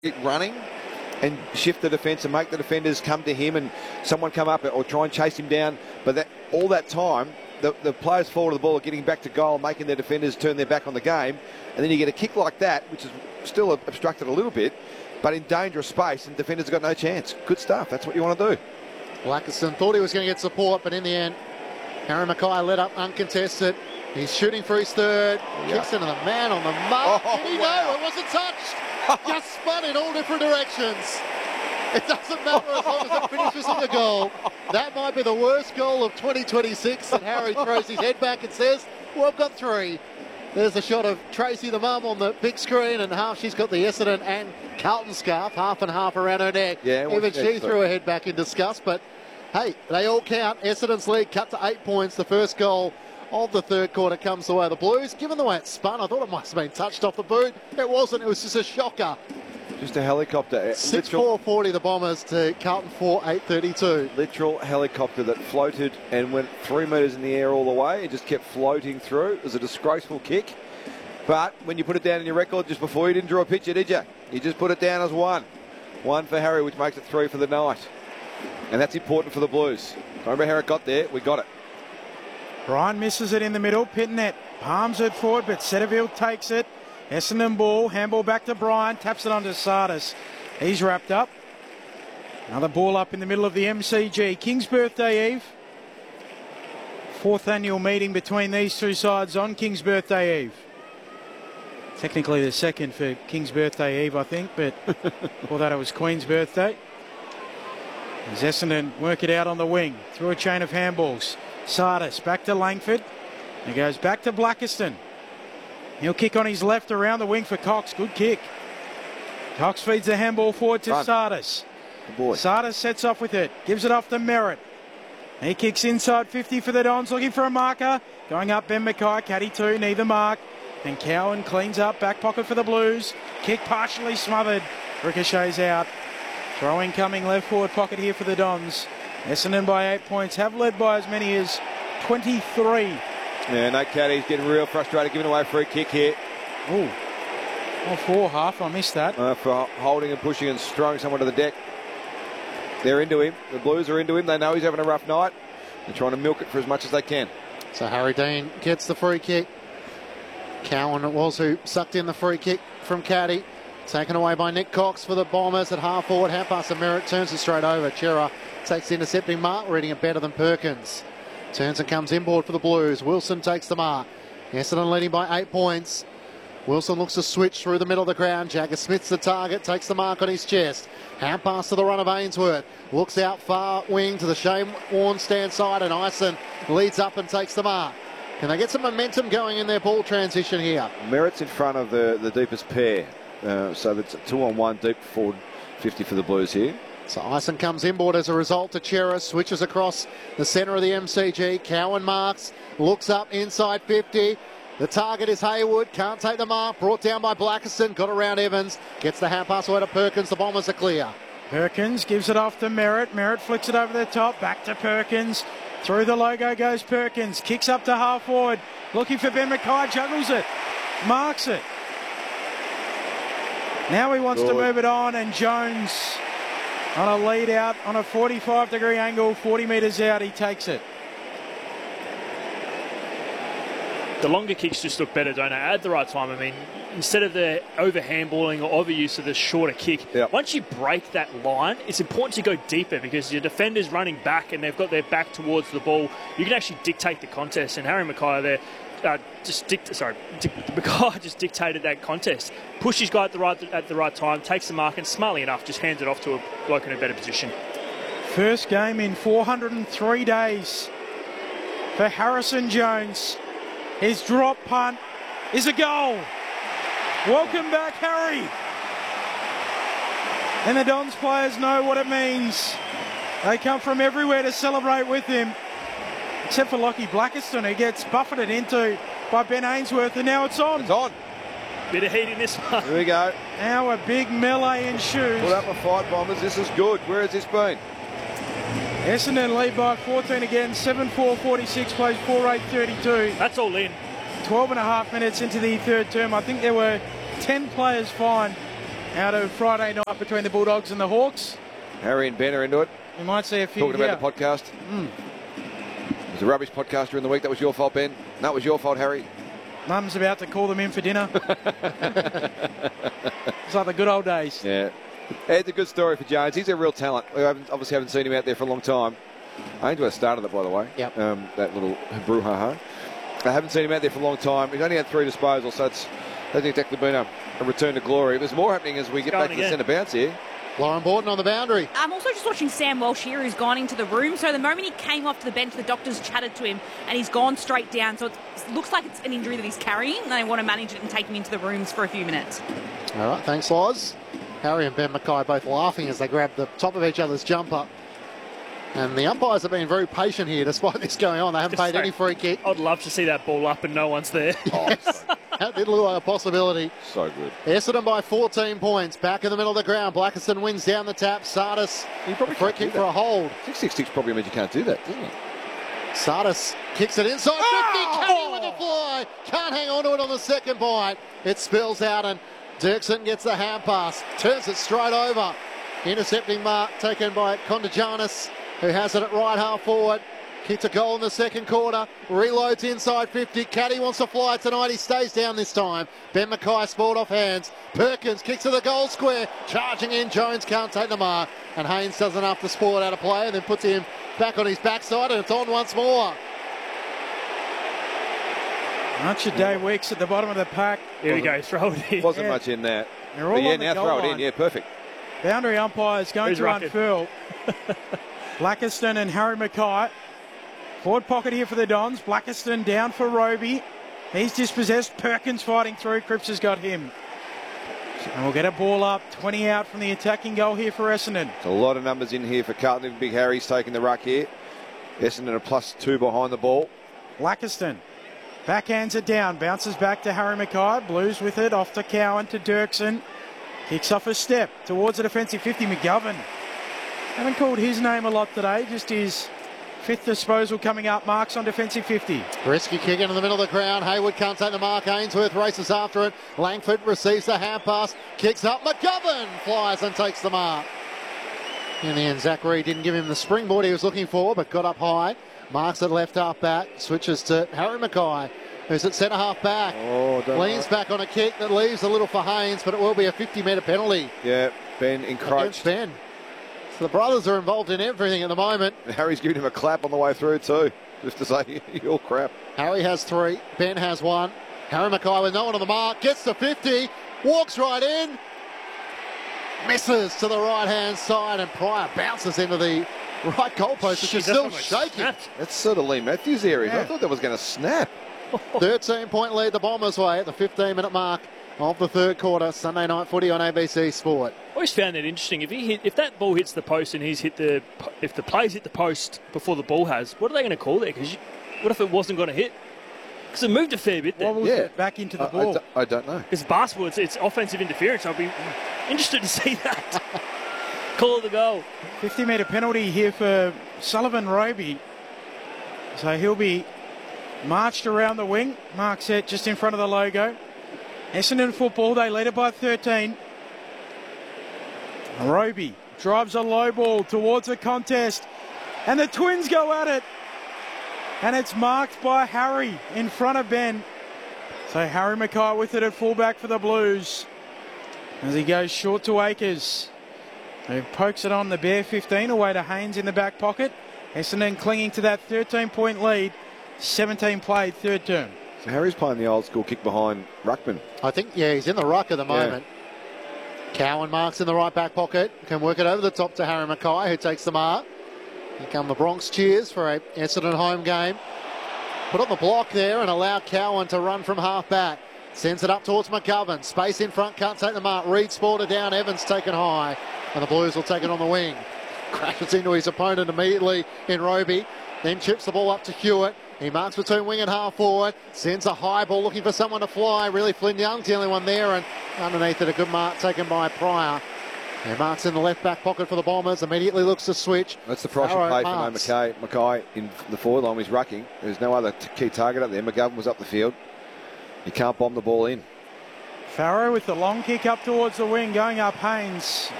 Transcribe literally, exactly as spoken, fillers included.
it running and shift the defence and make the defenders come to him and someone come up or try and chase him down. But that all that time, the, the players fall to the ball, are getting back to goal, making their defenders turn their back on the game. And then you get a kick like that, which is still obstructed a little bit, but in dangerous space, and defenders have got no chance. Good stuff. That's what you want to do. Blackerson thought he was going to get support, but in the end, Harry Mackay led up uncontested. He's shooting for his third. Yeah. Kicks into the man on the mark. Oh, Did he wow. know? It wasn't touched. Just spun in all different directions. It doesn't matter as long as it finishes in the goal. That might be the worst goal of twenty twenty-six. And Harry throws his head back and says, well, I've got three. There's a shot of Tracy the mum on the big screen, and half she's got the Essendon and Carlton scarf, half and half around her neck. Yeah, even she threw her head back in disgust. But hey, they all count. Essendon's lead cut to eight points. The first goal of the third quarter comes the way of the Blues. Given the way it spun, I thought it must have been touched off the boot. It wasn't. It was just a shocker. Just a helicopter. six four forty the Bombers to Carlton four eight thirty-two. Literal helicopter that floated and went three metres in the air all the way. It just kept floating through. It was a disgraceful kick. But when you put it down in your record just before, you didn't draw a picture, did you? You just put it down as one. One for Harry, which makes it three for the night. And that's important for the Blues. Remember how it got there? We got it. Brian misses it in the middle. Pitnet palms it forward, but Setterfield takes it. Essendon ball, handball back to Brian, taps it onto Sardis. He's wrapped up. Another ball up in the middle of the M C G. King's Birthday Eve. Fourth annual meeting between these two sides on King's Birthday Eve. Technically the second for King's Birthday Eve, I think, but for that it was Queen's birthday. As Essendon work it out on the wing through a chain of handballs. Sardis back to Langford. He goes back to Blackerston. He'll kick on his left around the wing for Cox. Good kick. Cox feeds the handball forward to Run. Sardis. Good boy. Sardis sets off with it. Gives it off to Merritt. He kicks inside fifty for the Dons, looking for a marker. Going up Ben Mackay, caddy two, neither mark. And Cowan cleans up, back pocket for the Blues. Kick partially smothered. Ricochets out. Throw-in coming left forward pocket here for the Dons. Essendon by eight points, have led by as many as twenty-three. Yeah, no caddy's getting real frustrated, giving away a free kick here. Ooh. Oh, four half, I missed that. Uh, for holding and pushing and throwing someone to the deck. They're into him. The Blues are into him. They know he's having a rough night. They're trying to milk it for as much as they can. So Harry Dean gets the free kick. Cowan it was who sucked in the free kick from Caddy. Taken away by Nick Cox for the Bombers at half forward. Half pass to Merritt, turns it straight over. Chera takes the intercepting mark, reading it better than Perkins. Turns and comes inboard for the Blues. Wilson takes the mark. Essendon leading by eight points. Wilson looks to switch through the middle of the ground. Jagger Smith's the target, takes the mark on his chest. Hand pass to the run of Ainsworth. Looks out far wing to the Shane Warne stand side, and Ison leads up and takes the mark. Can they get some momentum going in their ball transition here? Merritt's in front of the, the deepest pair. Uh, so it's a two on one deep forward fifty for the Blues here. So Ison comes inboard as a result to Chera, switches across the centre of the M C G. Cowan marks, looks up inside fifty. The target is Hayward, can't take the mark, brought down by Blackerson, got around Evans, gets the hand pass away to Perkins, the Bombers are clear. Perkins gives it off to Merritt. Merritt flicks it over the top, back to Perkins. Through the logo goes Perkins, kicks up to half forward, looking for Ben Mackay, juggles it, marks it. Now he wants Good. to move it on, and Jones on a lead out on a forty-five degree angle, forty metres out, he takes it. The longer kicks just look better, don't they? At the right time. I mean, instead of the over handballing or overuse of the shorter kick, yep. once you break that line, it's important to go deeper because your defender's running back and they've got their back towards the ball. You can actually dictate the contest, and Harry Mackay there uh, just dict- sorry, dic- Mackay just dictated that contest. Pushed his guy at the right at the right time, takes the mark, and smartly enough just hands it off to a bloke in a better position. First game in four hundred three days for Harrison Jones. His drop punt is a goal. Welcome back, Harry. And the Dons players know what it means. They come from everywhere to celebrate with him. Except for Lockie Blackerston, who gets buffeted into by Ben Ainsworth, and now it's on. It's on. Bit of heat in this one. Here we go. Now a big melee ensues. Put up a fight, Bombers. This is good. Where has this been? Essendon lead by fourteen again. seven four forty-six, plays four eight thirty-two. That's all in. twelve and a half minutes into the third term. I think there were ten players fined out of Friday night between the Bulldogs and the Hawks. Harry and Ben are into it. You might see a few Talking here. about the podcast. Mm. It was a rubbish podcast during the week. That was your fault, Ben. No, it was your fault, Harry. Mum's about to call them in for dinner. It's like the good old days. Yeah. It's a good story for Jones. He's a real talent. We haven't, obviously haven't seen him out there for a long time. I enjoyed the start of it, by the way. Yep. Um, that little brouhaha. I haven't seen him out there for a long time. He's only had three disposals, so it's hasn't exactly been a, a return to glory. There's more happening as we get Going back to again. the centre bounce here. Lauren Borton on the boundary. I'm also just watching Sam Welsh here, who's gone into the room. So the moment he came off to the bench, the doctors chatted to him, and he's gone straight down. So it looks like it's an injury that he's carrying, and they want to manage it and take him into the rooms for a few minutes. All right, thanks, Loz. Harry and Ben Mackay both laughing as they grab the top of each other's jumper. And the umpires have been very patient here despite this going on. They haven't Just paid say- any free kick. I'd love to see that ball up and no one's there. Oh, so, That did look like a possibility. so good. Essendon by fourteen points. Back in the middle of the ground. Blackerson wins down the tap. Sardis, You probably free can't do kick that. for a hold. six six six probably means you can't do that, doesn't it? Sardis kicks it inside fifty. Oh! Kenny with a fly. Can't hang on to it on the second bite. It spills out and Dirksen gets the hand pass. Turns it straight over. Intercepting mark taken by Kondajanis, who has it at right half forward. Kicked a goal in the second quarter. Reloads inside fifty. Caddy wants to fly tonight. He stays down this time. Ben Mackay spoiled off hands. Perkins kicks to the goal square. Charging in. Jones can't take the mark. And Haynes does enough to spoil it out of play and then puts him back on his backside, and it's on once more. Archer Day Weeks at the bottom of the pack. Here we go, throw it in. Wasn't Yeah. much in that. They're all But yeah, on the now goal throw it line. in. Yeah, perfect. Boundary umpires going Who's to rucking? unfurl. Blackerston and Harry Mackay. Forward pocket here for the Dons. Blackerston down for Roby. He's dispossessed. Perkins fighting through. Cripps has got him. And we'll get a ball up. twenty out from the attacking goal here for Essendon. There's a lot of numbers in here for Carlton. Even Big Harry's taking the ruck here. Essendon a plus two behind the ball. Blackerston backhands it down. Bounces back to Harry Mackay. Blues with it. Off to Cowan to Dirksen. Kicks off a step towards the defensive fifty. McGovern. Haven't called his name a lot today. Just his fifth disposal coming up. Marks on defensive fifty. Risky kick into the middle of the ground. Hayward can't take the mark. Ainsworth races after it. Langford receives the hand pass. Kicks up. McGovern flies and takes the mark. In the end, Zachary didn't give him the springboard he was looking for, but got up high. Marks at left half back. Switches to Harry Mackay, who's at centre half back. Oh, don't Leans back on a kick that leaves a little for Haynes, but it will be a fifty metre penalty Yeah, Ben against encroached. Ben. So the brothers are involved in everything at the moment. Harry's giving him a clap on the way through too. Just to say, you're crap. Harry has three. Ben has one. Harry Mackay with no one on the mark. Gets to fifty. Walks right in. Misses to the right-hand side. And Pryor bounces into the right goalpost, which is Jeez, still that's almost shaking. snapped. That's sort of Lee Matthews area. Yeah. I thought that was going to snap. thirteen-point lead the Bombers' way at the fifteen-minute mark of the third quarter. Sunday night footy on A B C Sport. I always found that interesting. If he hit, if that ball hits the post and he's hit the, if the players hit the post before the ball has, what are they going to call there? Because what if it wasn't going to hit? Because it moved a fair bit there. Wobbles Yeah. it back into the I, I ball. d- I don't know. Because basketball, it's, it's offensive interference. I'll be interested to see that. Call the goal. fifty metre penalty here for Sullivan Roby. So he'll be marched around the wing. Mark set just in front of the logo. Essendon football, they lead it by thirteen. Roby drives a low ball towards the contest. And the Twins go at it. And it's marked by Harry in front of Ben. So Harry Mackay with it at fullback for the Blues. As he goes short to Akers. Who pokes it on the bare fifteen away to Haynes in the back pocket. Essendon clinging to that thirteen-point lead. seventeen played, third term. So Harry's playing the old school kick behind Ruckman. I think, yeah, he's in the ruck at the moment. Cowan marks in the right back pocket. Can work it over the top to Harry Mackay, who takes the mark. Here come the Bronx cheers for a Essendon home game. Put on the block there and allow Cowan to run from half back. Sends it up towards McGovern. Space in front, can't take the mark. Reed spotted down, Evans taken high. And the Blues will take it on the wing. Crashes into his opponent immediately in Roby. Then chips the ball up to Hewitt. He marks between wing and half forward. Sends a high ball looking for someone to fly. Really, Flynn Young's the only one there. And underneath it, a good mark taken by Pryor. He marks in the left back pocket for the Bombers. Immediately looks to switch. That's the price you Farrow pay for no marks. Mackay, Mackay in the forward line. He's rucking. There's no other t- key target up there. McGovern was up the field. You can't bomb the ball in. Farrow with the long kick up towards the wing, going up Haynes.